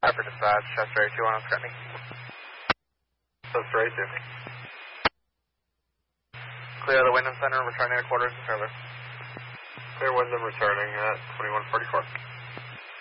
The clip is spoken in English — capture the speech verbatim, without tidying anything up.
Upper dispatch, Chester A two one, I'm threatening. Chester A two. Clear the Wyndham Center, returning to quarters and service. Clear Wyndham returning at twenty-one forty-four.